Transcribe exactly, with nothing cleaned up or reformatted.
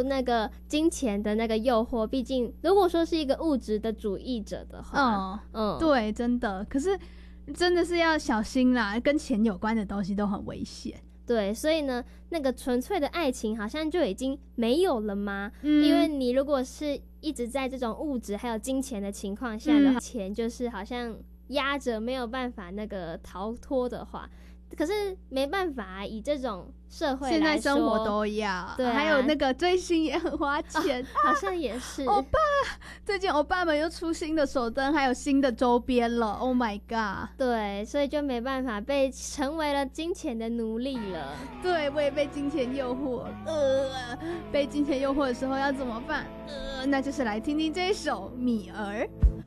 住那个金钱的那个诱惑，毕竟如果说是一个物质的主义者的话， 嗯嗯，对，真的，可是真的是要小心啦，跟钱有关的东西都很危险。 对，所以呢，那个纯粹的爱情好像就已经没有了吗？嗯，因为你如果是一直在这种物质还有金钱的情况下的话，嗯，钱就是好像压着没有办法那个逃脱的话，可是没办法，以这种社会来说， 现在生活都要，对、啊，还有那个追星也很花钱， 哦、好像也是。 欧巴，最近欧巴们又出新的手灯，还有新的周边了 ，Oh my god！ 对，所以就没办法，被成为了金钱的奴隶了。 对，我也被金钱诱惑，呃，被金钱诱惑的时候要怎么办？呃，那就是来听听这一首《米儿》。